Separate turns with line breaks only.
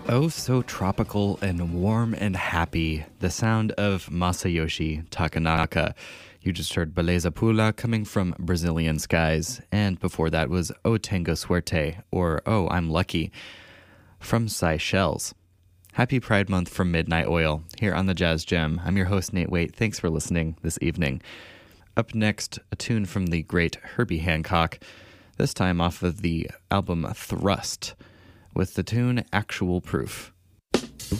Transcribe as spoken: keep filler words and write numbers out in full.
Oh, so tropical and warm and happy. The sound of Masayoshi Takanaka. You just heard Beleza Pula coming from Brazilian skies. And before that was O Tengo Suerte, or Oh, I'm Lucky, from Seychelles. Happy Pride Month from Midnight Oil, here on the Jazz Gem. I'm your host, Nate Waite. Thanks for listening this evening. Up next, a tune from the great Herbie Hancock, this time off of the album Thrust, with the tune Actual Proof.